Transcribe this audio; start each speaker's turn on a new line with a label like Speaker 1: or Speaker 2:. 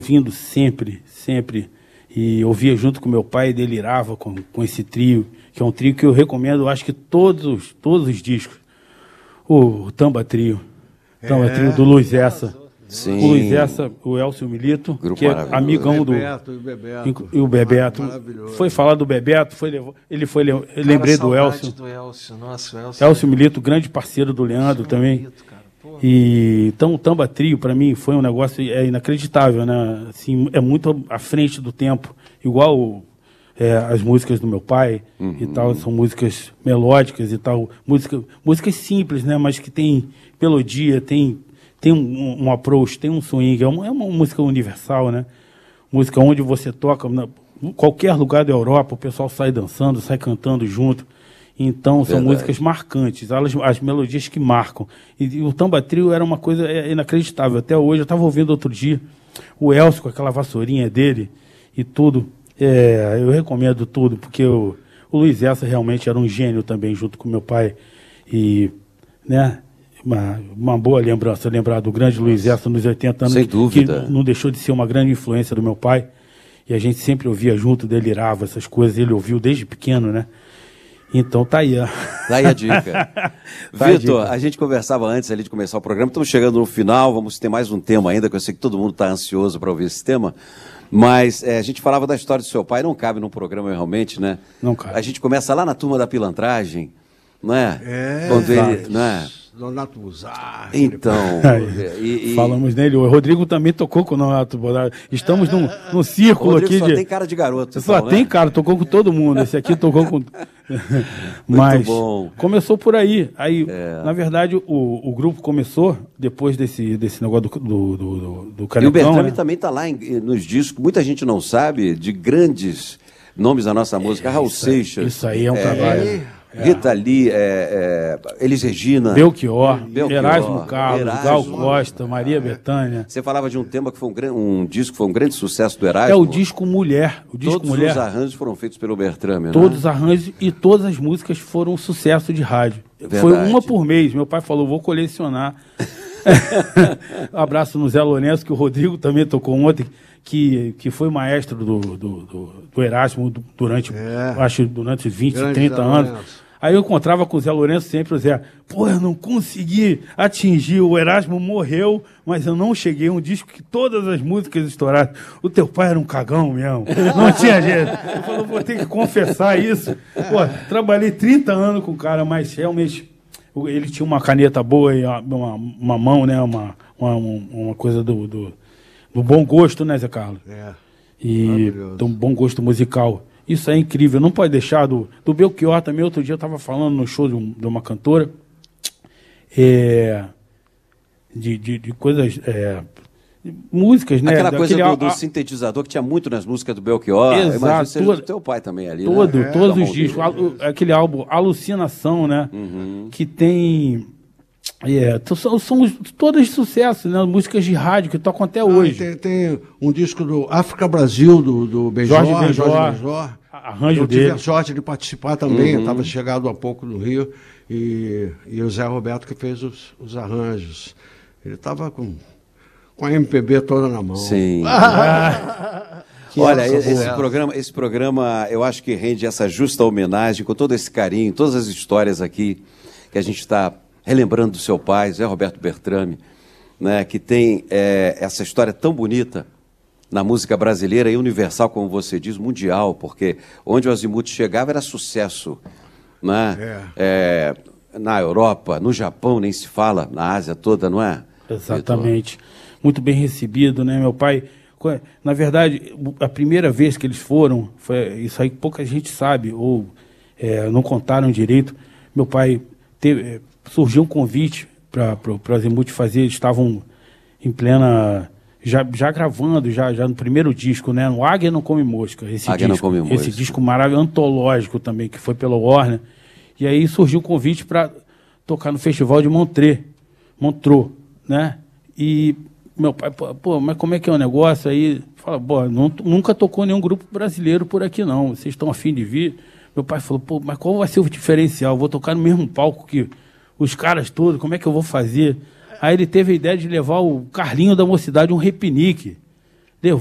Speaker 1: ouvindo sempre, sempre. E ouvia junto com meu pai e delirava com esse trio, que é um trio que eu recomendo, acho que todos os discos. O Tamba Trio. Tamba Trio do Luiz Essa.
Speaker 2: Sim.
Speaker 1: O Luiz Essa, o Elcio Milito,
Speaker 2: Grupo
Speaker 1: que é amigão do... E o Bebeto. Foi falar do Bebeto, eu lembrei do Elcio.
Speaker 3: Nossa, o
Speaker 1: Elcio Milito, grande parceiro do Leandro também.
Speaker 3: Milito, cara.
Speaker 1: E então o Tamba Trio, para mim, foi um negócio inacreditável, né? Assim, é muito à frente do tempo. Igual as músicas do meu pai e tal, são músicas melódicas e tal. Músicas simples, né? Mas que tem melodia, tem um approach, tem um swing. É uma música universal, né? Música onde você toca, em qualquer lugar da Europa, o pessoal sai dançando, sai cantando junto. Então, são músicas marcantes, as melodias que marcam. E o Tamba Trio era uma coisa inacreditável. Até hoje, eu estava ouvindo outro dia, o Elcio com aquela vassourinha dele e tudo. Eu recomendo tudo, porque o Luiz Essa realmente era um gênio também, junto com meu pai. E, né, uma boa lembrança, lembrar do grande Luiz Essa nos 80 anos.
Speaker 2: Sem dúvida.
Speaker 1: Que não deixou de ser uma grande influência do meu pai. E a gente sempre ouvia junto, delirava essas coisas. Ele ouviu desde pequeno, né? Então tá aí, ó.
Speaker 2: Tá aí a dica. Vitor, a gente conversava antes ali de começar o programa, estamos chegando no final, vamos ter mais um tema ainda, que eu sei que todo mundo está ansioso para ouvir esse tema, mas a gente falava da história do seu pai, não cabe num programa realmente, né?
Speaker 1: Não cabe.
Speaker 2: A gente começa lá na turma da pilantragem, não é? Quando ele, não é?
Speaker 4: Nonato Buzar.
Speaker 2: Então,
Speaker 1: falamos nele. O Rodrigo também tocou com o Nonato Buzar. Estamos num círculo aqui.
Speaker 2: Só tem cara de garoto.
Speaker 1: Só
Speaker 2: então,
Speaker 1: tem
Speaker 2: né?
Speaker 1: cara, tocou com todo mundo. Esse aqui tocou com. Mas
Speaker 2: bom.
Speaker 1: Começou por aí. Aí, na verdade, o grupo começou depois desse negócio do Canecão.
Speaker 2: E o Bertrame,
Speaker 1: né?
Speaker 2: também está lá nos discos. Muita gente não sabe de grandes nomes da nossa música. Raul Seixas.
Speaker 1: Isso aí é um trabalho.
Speaker 2: Rita Lee, Elis Regina,
Speaker 1: Belchior, Erasmo Carlos, Gal Costa, Maria Bethânia.
Speaker 2: Você falava de um tema que foi um disco que foi um grande sucesso do Erasmo.
Speaker 1: É o disco Mulher.
Speaker 2: Todos os arranjos foram feitos pelo Bertrame,
Speaker 1: todos
Speaker 2: né?
Speaker 1: os arranjos e todas as músicas foram um sucesso de rádio.
Speaker 2: Verdade.
Speaker 1: Foi uma por mês. Meu pai falou, vou colecionar. Abraço no Zé Lourenço, que o Rodrigo também tocou ontem, que foi maestro do Erasmo durante 20, 30 anos. Aí eu encontrava com o Zé Lourenço sempre, o Zé, eu não consegui atingir, o Erasmo morreu, mas eu não cheguei a um disco que todas as músicas estouraram. O teu pai era um cagão mesmo, não tinha jeito. Eu falei, vou ter que confessar isso. Trabalhei 30 anos com o cara, mas realmente ele tinha uma caneta boa e uma mão, né, uma coisa do bom gosto, né, Zé Carlos? E do bom gosto musical. Isso é incrível, não pode deixar do Belchior também. Outro dia eu estava falando no show de uma cantora de coisas, músicas, né?
Speaker 2: Aquela coisa do sintetizador que tinha muito nas músicas do Belchior.
Speaker 1: Exato.
Speaker 2: Imagino que seja do teu pai também ali,
Speaker 1: todos os discos. Aquele álbum Alucinação, né? Que tem... são todas de sucesso, né? Músicas de rádio que tocam até hoje.
Speaker 4: Tem um disco do África Brasil, do Benjor, Jorge Benjor.
Speaker 1: Arranjo
Speaker 4: dele. Eu tive a
Speaker 1: dele.
Speaker 4: sorte de participar também, eu estava chegado há pouco no Rio, e o Zé Roberto que fez os arranjos. Ele estava com a MPB toda na mão.
Speaker 2: Sim. Olha, esse programa eu acho que rende essa justa homenagem, com todo esse carinho, todas as histórias aqui que a gente está relembrando do seu pai, Zé Roberto Bertrame, né, que tem essa história tão bonita na música brasileira e universal, como você diz, mundial, porque onde o Azimuth chegava era sucesso, né? Na Europa, no Japão, nem se fala, na Ásia toda, não é?
Speaker 1: Exatamente. Muito bem recebido, né? Meu pai, na verdade, a primeira vez que eles foram, isso aí pouca gente sabe, ou não contaram direito. Meu pai surgiu um convite para o Azimuth fazer, eles estavam em plena... Já gravando, já no primeiro disco, né? No Águia Não Come Mosca. Esse disco maravilhoso, antológico também, que foi pela Warner. E aí surgiu o convite para tocar no Festival de Montreux, né? E meu pai, mas como é que é o negócio? Aí fala, nunca tocou nenhum grupo brasileiro por aqui não, vocês estão a fim de vir? Meu pai falou, mas qual vai ser o diferencial? Vou tocar no mesmo palco que os caras todos, como é que eu vou fazer? Aí ele teve a ideia de levar o Carlinho da Mocidade um repinique.